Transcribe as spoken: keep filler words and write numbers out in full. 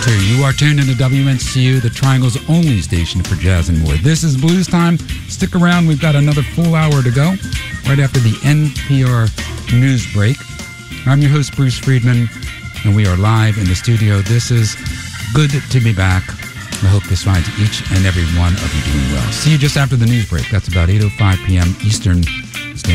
too. You are tuned into W N C U, the Triangle's only station for jazz and more. This is Blues Time. Stick around. We've got another full hour to go right after the N P R news break. I'm your host, Bruce Friedman, and we are live in the studio. This is good to be back. I hope this finds each and every one of you doing well. See you just after the news break. That's about eight oh five p.m. Eastern